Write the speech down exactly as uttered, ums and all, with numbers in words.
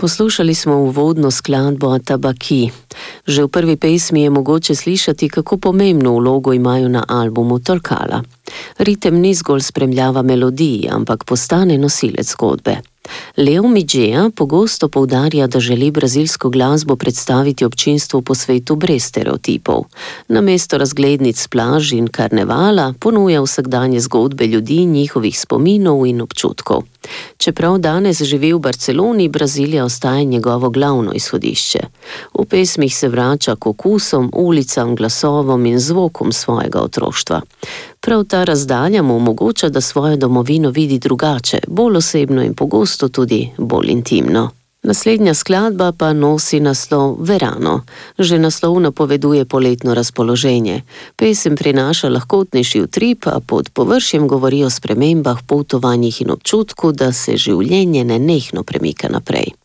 Poslušali smo uvodno skladbo Tabaki. Že v prvi pesmi je mogoče slišati, kako pomembno vlogo imajo na albumu Torkala. Ritem ni zgolj spremljava melodiji, ampak postane nosilec zgodbe. Leo Midžeja pogosto poudarja, da želi brazilsko glasbo predstaviti občinstvu po svetu brez stereotipov. Namesto razglednic s plaž in karnevala ponuja vsakdanje zgodbe ljudi, njihovih spominov in občutkov. Čeprav danes živi v Barceloni, Brazilija ostaja njegovo glavno izhodišče. V pesmih se vrača k okusom, ulicam, glasovom in zvokom svojega otroštva. Prav ta razdalja mu omogoča, da svojo domovino vidi drugače, bolj osebno in pogosto tudi bolj intimno. Naslednja skladba pa nosi naslov Verano. Že naslov napoveduje poletno razpoloženje. Pesem prinaša lahkotnejši utrip, a pod površjem govori o spremembah, potovanjih in občutku, da se življenje nenehno premika naprej.